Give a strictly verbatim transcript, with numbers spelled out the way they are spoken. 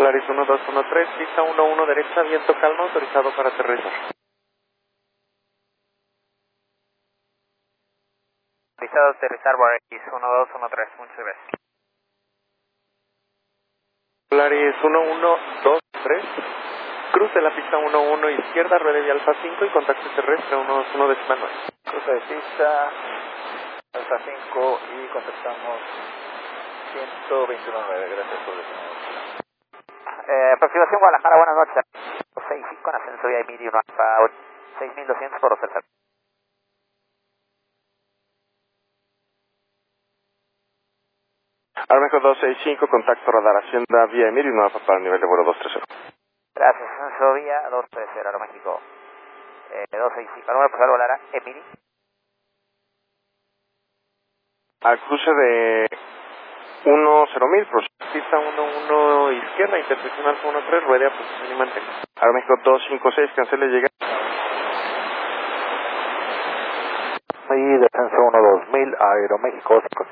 Polaris uno dos uno tres, pista uno uno derecha, viento calmo, autorizado para aterrizar. Autorizado a aterrizar, Polaris uno dos uno tres, muchas gracias. Polaris uno uno dos tres, cruce la pista uno uno izquierda, ruede de Alfa cinco y contacto terrestre uno dos uno decimal nueve. Cruce de pista, Alfa cinco y contactamos ciento veintiuno nueve, gracias por el Eh, aproximación Guadalajara, buenas noches. seis cinco en ascenso vía Emilio Alfa seis mil doscientos por observar. Armejo dos seis cinco, contacto radar Hacienda vía Emilio Nueva para el nivel de vuelo dos tres cero. Gracias, ascenso vía dos tres cero, Aeroméxico. Eh, dos seis cinco, número postal volar a Emilio. Al cruce de uno cero mil, pista uno uno izquierda, intersección Alfa uno tres, ruede a posición y mantenga. Armejo dos cinco seis, cancele llegar. Y descenso uno dos mil, Aeroméxico cinco